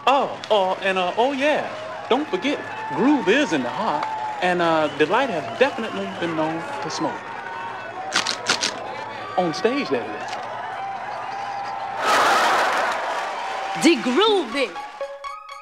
Oh yeah, don't forget, groove is in the heart, and Delight has definitely been known to smoke. On stage, that is. The groove is.